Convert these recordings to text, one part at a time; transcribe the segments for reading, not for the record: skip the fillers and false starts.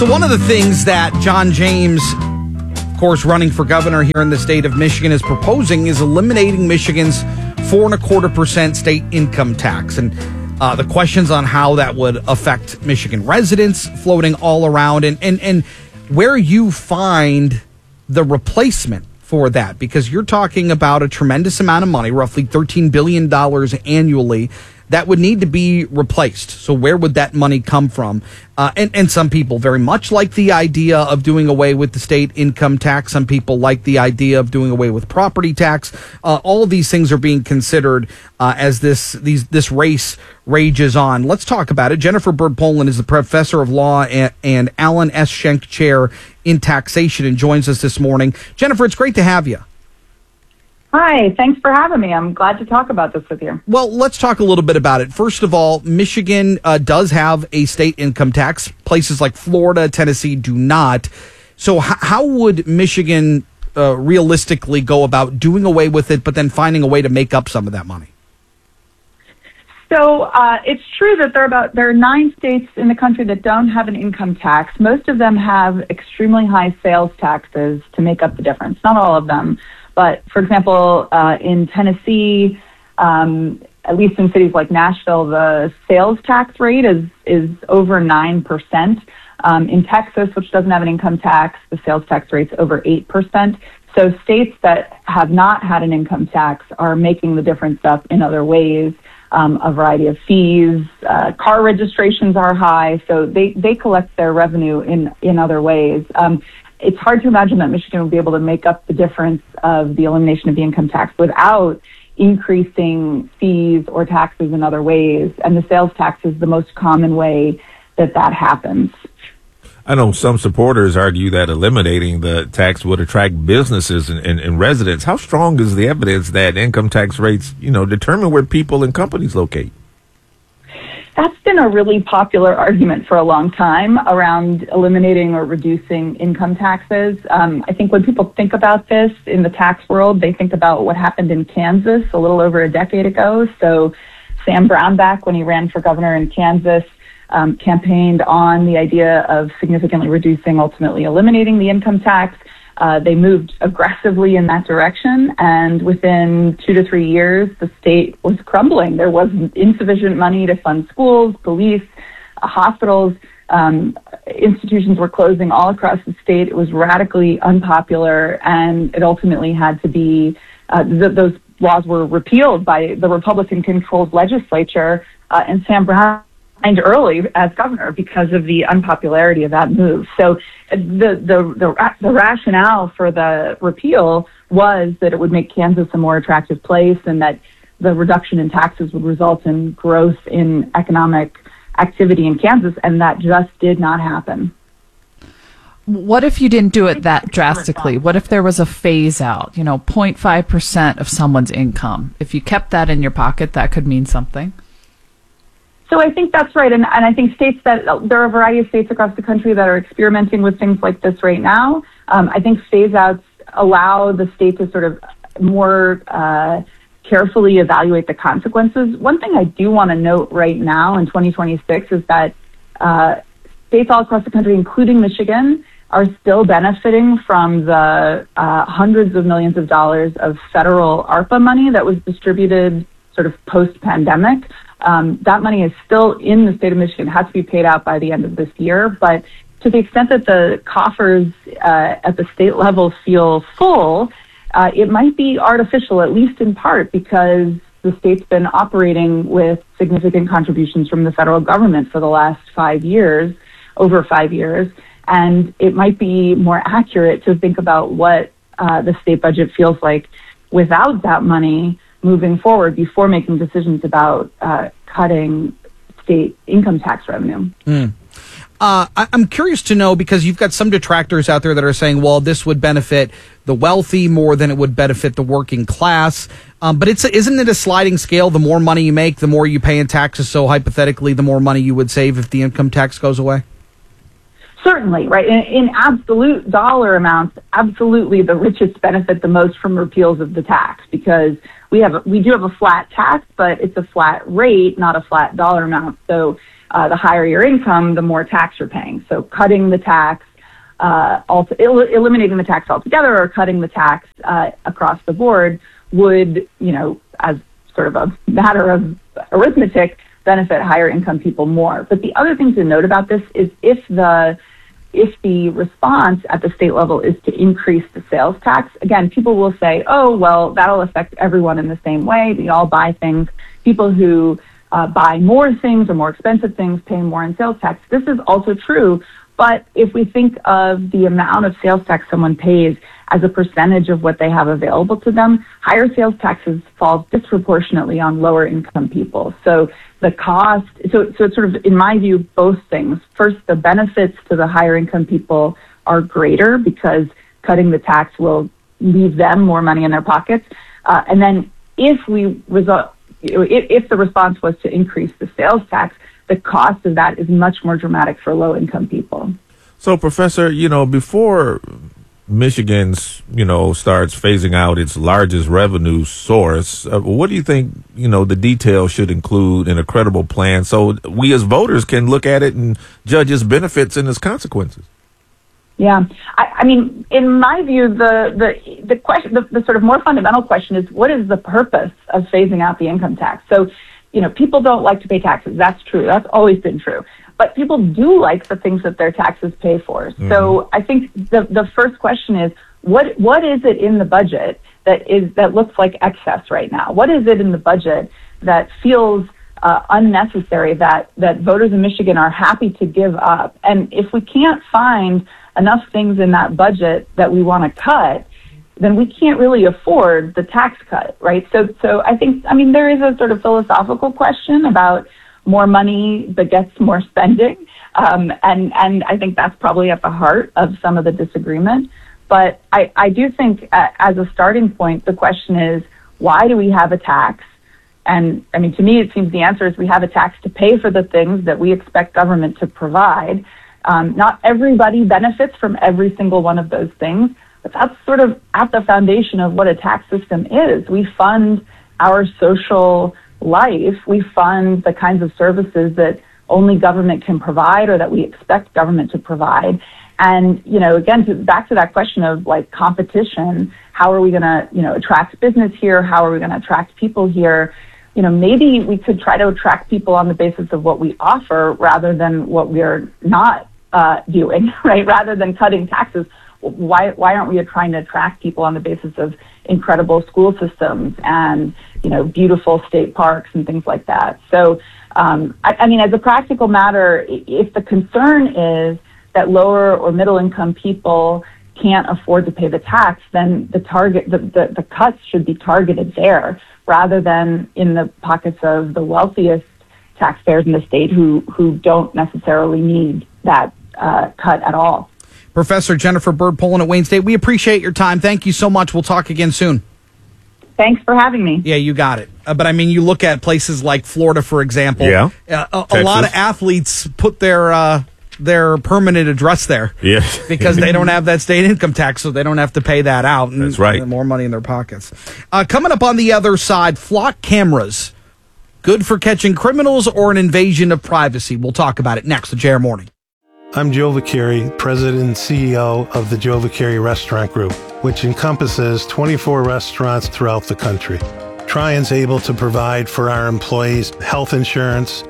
So one of the things that John James, of course, running for governor here in the state of Michigan, is proposing is eliminating Michigan's 4.25% state income tax. And the questions on how that would affect Michigan residents floating all around, and where you find the replacement for that, because you're talking about a tremendous amount of money, roughly $13 billion annually, that would need to be replaced. So where would that money come from? And some people very much like the idea of doing away with the state income tax. Some people like the idea of doing away with property tax. All of these things are being considered as this race rages on. Let's talk about it. Jennifer Bird Poland is the professor of law and Alan S. Schenk Chair in Taxation and joins us this morning. Jennifer, it's great to have you. Hi, thanks for having me. I'm glad to talk about this with you. Well, let's talk a little bit about it. First of all, Michigan does have a state income tax. Places like Florida, Tennessee do not. So how would Michigan realistically go about doing away with it, but then finding a way to make up some of that money? So it's true that there are 9 states in the country that don't have an income tax. Most of them have extremely high sales taxes to make up the difference. Not all of them. But, for example, in Tennessee, at least in cities like Nashville, the sales tax rate is over 9%. In Texas, which doesn't have an income tax, the sales tax rate's over 8%. So states that have not had an income tax are making the difference up in other ways. A variety of fees, car registrations are high, so they collect their revenue in other ways. It's hard to imagine that Michigan will be able to make up the difference of the elimination of the income tax without increasing fees or taxes in other ways. And the sales tax is the most common way that happens. I know some supporters argue that eliminating the tax would attract businesses and residents. How strong is the evidence that income tax rates, determine where people and companies locate? That's been a really popular argument for a long time around eliminating or reducing income taxes. I think when people think about this in the tax world, they think about what happened in Kansas a little over a decade ago. So Sam Brownback, when he ran for governor in Kansas, campaigned on the idea of significantly reducing, ultimately eliminating the income tax. They moved aggressively in that direction, and within 2 to 3 years, the state was crumbling. There was insufficient money to fund schools, police, hospitals. Institutions were closing all across the state. It was radically unpopular, and it ultimately had to be, those laws were repealed by the Republican-controlled legislature, and Sam Brown early as governor because of the unpopularity of that move. So the rationale for the repeal was that it would make Kansas a more attractive place and that the reduction in taxes would result in growth in economic activity in Kansas, and that just did not happen. What if you didn't do it that drastically? What if there was a phase out, 0.5% of someone's income? If you kept that in your pocket, that could mean something. So I think that's right. And I think there are a variety of states across the country that are experimenting with things like this right now. I think phase outs allow the state to sort of more carefully evaluate the consequences. One thing I do want to note right now in 2026 is that states all across the country, including Michigan, are still benefiting from the hundreds of millions of dollars of federal ARPA money that was distributed sort of post-pandemic. That money is still in the state of Michigan, has to be paid out by the end of this year. But to the extent that the coffers at the state level feel full, it might be artificial, at least in part, because the state's been operating with significant contributions from the federal government for the last 5 years, over 5 years. And it might be more accurate to think about what the state budget feels like without that money moving forward before making decisions about cutting state income tax revenue. I'm curious to know, because you've got some detractors out there that are saying, well, this would benefit the wealthy more than it would benefit the working class. But isn't it a sliding scale? The more money you make, the more you pay in taxes. So hypothetically, the more money you would save if the income tax goes away? Certainly, right. In absolute dollar amounts, absolutely the richest benefit the most from repeals of the tax, because we do have a flat tax, but it's a flat rate, not a flat dollar amount. So the higher your income, the more tax you're paying. So cutting the tax, eliminating the tax altogether or cutting the tax across the board would, as sort of a matter of arithmetic, benefit higher income people more. But the other thing to note about this is if the response at the state level is to increase the sales tax, again, people will say, oh, well, that'll affect everyone in the same way. We all buy things. People who buy more things or more expensive things pay more in sales tax. This is also true. But if we think of the amount of sales tax someone pays as a percentage of what they have available to them, higher sales taxes fall disproportionately on lower income people. So the cost, so it's sort of, in my view, both things. First, the benefits to the higher income people are greater because cutting the tax will leave them more money in their pockets. And then if the response was to increase the sales tax, the cost of that is much more dramatic for low income people. So, Professor, before Michigan's, starts phasing out its largest revenue source, what do you think, the details should include in a credible plan so we as voters can look at it and judge its benefits and its consequences? Yeah, I mean, in my view, the question, the sort of more fundamental question is, what is the purpose of phasing out the income tax? So, people don't like to pay taxes. That's true. That's always been true. But people do like the things that their taxes pay for. Mm-hmm. So I think the first question is, what is it in the budget that looks like excess right now? What is it in the budget that feels unnecessary that voters in Michigan are happy to give up? And if we can't find enough things in that budget that we want to cut, then we can't really afford the tax cut, right? So I think, there is a sort of philosophical question about more money begets more spending. And I think that's probably at the heart of some of the disagreement. But I do think as a starting point, the question is, why do we have a tax? And to me, it seems the answer is we have a tax to pay for the things that we expect government to provide. Not everybody benefits from every single one of those things, but that's sort of at the foundation of what a tax system is. We fund our social life. We fund the kinds of services that only government can provide or that we expect government to provide. And, again, back to that question of competition, how are we going to, attract business here? How are we going to attract people here? Maybe we could try to attract people on the basis of what we offer rather than what we're not doing, right? Rather than cutting taxes. Why aren't we trying to attract people on the basis of incredible school systems and, beautiful state parks and things like that? So, as a practical matter, if the concern is that lower or middle income people can't afford to pay the tax, then the cuts should be targeted there rather than in the pockets of the wealthiest taxpayers in the state who don't necessarily need that cut at all. Professor Jennifer Bird Pullen at Wayne State, we appreciate your time. Thank you so much. We'll talk again soon. Thanks for having me. Yeah, you got it. But you look at places like Florida, for example. Yeah. A lot of athletes put their permanent address there. Yeah. Because they don't have that state income tax, so they don't have to pay that out. And that's right. More money in their pockets. Coming up on the other side, flock cameras. Good for catching criminals or an invasion of privacy? We'll talk about it next. The JR Morning. I'm Joe Vacchieri, President and CEO of the Joe Vacchieri Restaurant Group, which encompasses 24 restaurants throughout the country. Trian's able to provide for our employees health insurance,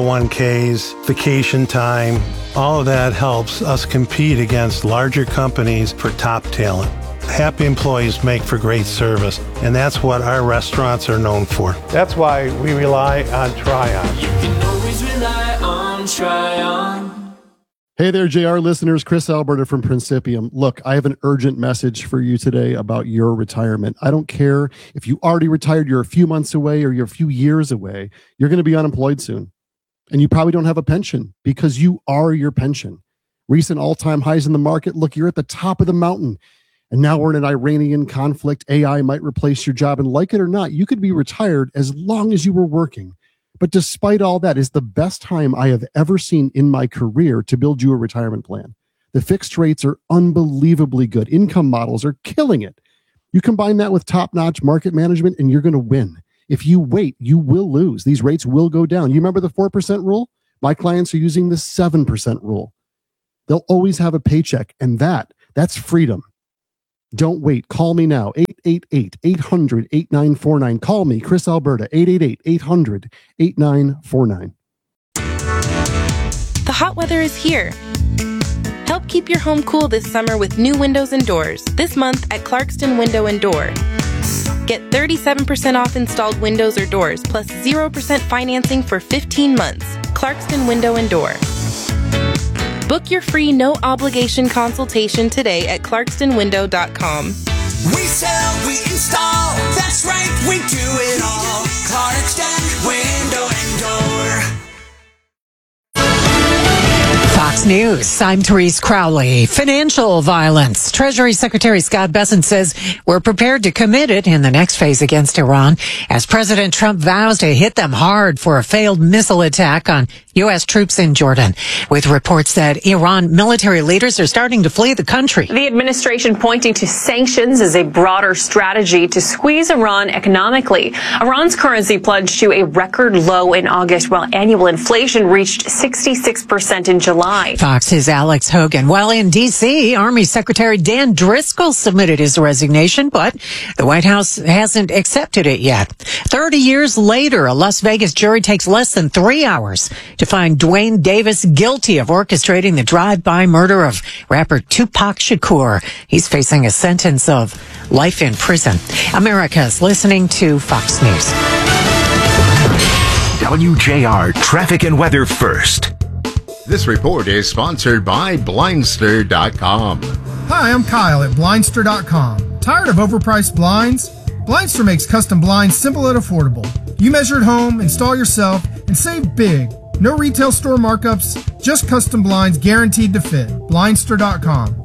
401ks, vacation time. All of that helps us compete against larger companies for top talent. Happy employees make for great service, and that's what our restaurants are known for. That's why we rely on Trian. You can always rely on Trian. Hey there, JR listeners. Chris Alberta from Principium. Look, I have an urgent message for you today about your retirement. I don't care if you already retired, you're a few months away, or you're a few years away. You're going to be unemployed soon. And you probably don't have a pension because you are your pension. Recent all-time highs in the market. Look, you're at the top of the mountain. And now we're in an Iranian conflict. AI might replace your job. And like it or not, you could be retired as long as you were working. But despite all that, is the best time I have ever seen in my career to build you a retirement plan. The fixed rates are unbelievably good. Income models are killing it. You combine that with top-notch market management, and you're going to win. If you wait, you will lose. These rates will go down. You remember the 4% rule? My clients are using the 7% rule. They'll always have a paycheck, and that's freedom. Don't wait. Call me now. 888-800-8949. Call me, Chris Alberta, 888-800-8949. The hot weather is here. Help keep your home cool this summer with new windows and doors. This month at Clarkston Window and Door. Get 37% off installed windows or doors, plus 0% financing for 15 months. Clarkston Window and Door. Book your free no-obligation consultation today at clarkstonwindow.com. We sell, we install, that's right, we do it all. Clarkston Window and Door. Fox News, I'm Therese Crowley. Financial violence. Treasury Secretary Scott Bessent says we're prepared to commit it in the next phase against Iran as President Trump vows to hit them hard for a failed missile attack on U.S. troops in Jordan, with reports that Iran military leaders are starting to flee the country. The administration pointing to sanctions as a broader strategy to squeeze Iran economically. Iran's currency plunged to a record low in August, while annual inflation reached 66% in July. Fox's Alex Hogan. While in D.C., Army Secretary Dan Driscoll submitted his resignation, but the White House hasn't accepted it yet. 30 years later, a Las Vegas jury takes less than 3 hours to find Dwayne Davis guilty of orchestrating the drive-by murder of rapper Tupac Shakur. He's facing a sentence of life in prison. America's listening to Fox News. WJR Traffic and Weather First. This report is sponsored by Blindster.com. Hi, I'm Kyle at Blindster.com. Tired of overpriced blinds? Blindster makes custom blinds simple and affordable. You measure at home, install yourself, and save big. No retail store markups, just custom blinds guaranteed to fit. Blindster.com.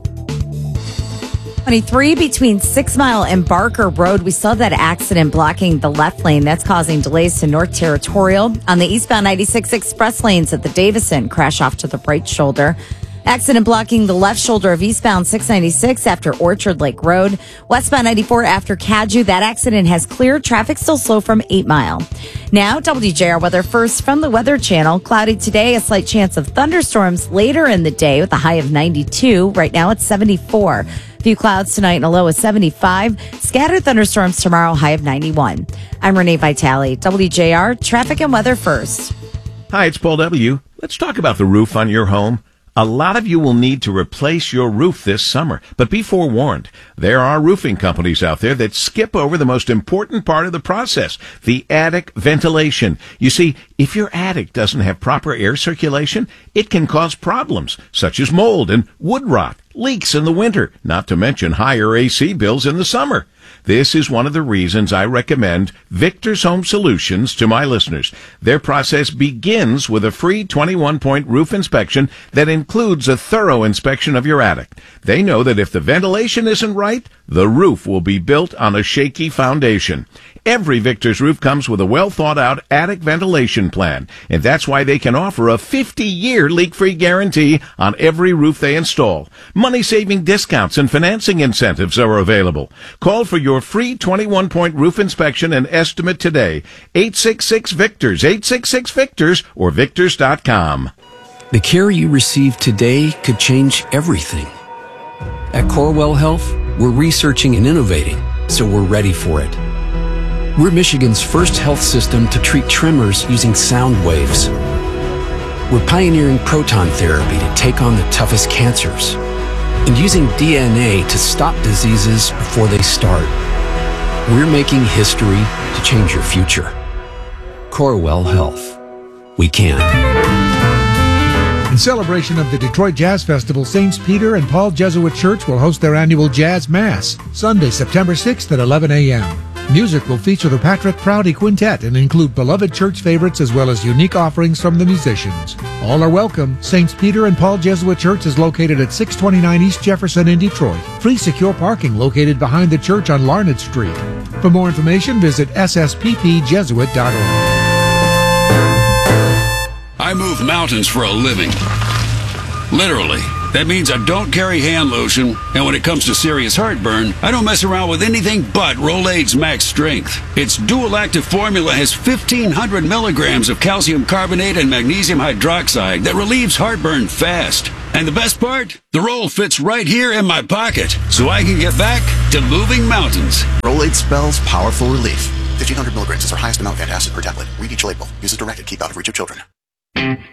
23 between 6 Mile and Barker Road. We saw that accident blocking the left lane. That's causing delays to North Territorial. On the eastbound 96 express lanes at the Davison, crash off to the right shoulder. Accident blocking the left shoulder of eastbound 696 after Orchard Lake Road. Westbound 94 after Cadieux. That accident has cleared. Traffic still slow from 8 Mile. Now, WJR weather first from the Weather Channel. Cloudy today, a slight chance of thunderstorms later in the day with a high of 92. Right now it's 74. Few clouds tonight and a low of 75. Scattered thunderstorms tomorrow, high of 91. I'm Renee Vitale, WJR Traffic and Weather First. Hi, it's Paul W. Let's talk about the roof on your home. A lot of you will need to replace your roof this summer, but be forewarned. There are roofing companies out there that skip over the most important part of the process, the attic ventilation. You see, if your attic doesn't have proper air circulation, it can cause problems, such as mold and wood rot, leaks in the winter, not to mention higher AC bills in the summer. This is one of the reasons I recommend Victor's Home Solutions to my listeners. Their process begins with a free 21-point roof inspection that includes a thorough inspection of your attic. They know that if the ventilation isn't right, the roof will be built on a shaky foundation. Every Victor's roof comes with a well-thought-out attic ventilation plan, and that's why they can offer a 50-year leak-free guarantee on every roof they install. Money-saving discounts and financing incentives are available. Call for your free 21-point roof inspection and estimate today. 866-VICTORS, 866-VICTORS, or Victors.com. The care you receive today could change everything. At Corewell Health, we're researching and innovating, so we're ready for it. We're Michigan's first health system to treat tremors using sound waves. We're pioneering proton therapy to take on the toughest cancers and using DNA to stop diseases before they start. We're making history to change your future. Corewell Health. We can. In celebration of the Detroit Jazz Festival, St. Peter and Paul Jesuit Church will host their annual Jazz Mass, Sunday, September 6th at 11 a.m. Music will feature the Patrick Prouty Quintet and include beloved church favorites as well as unique offerings from the musicians. All are welcome. St. Peter and Paul Jesuit Church is located at 629 East Jefferson in Detroit. Free secure parking located behind the church on Larned Street. For more information, visit ssppjesuit.org. I move mountains for a living. Literally. That means I don't carry hand lotion, and when it comes to serious heartburn, I don't mess around with anything but Rolaids Max Strength. Its dual-active formula has 1,500 milligrams of calcium carbonate and magnesium hydroxide that relieves heartburn fast. And the best part? The roll fits right here in my pocket, so I can get back to moving mountains. Rolaids spells powerful relief. 1,500 milligrams is our highest amount of antacid per tablet. Read each label. Use as directed. Keep out of reach of children.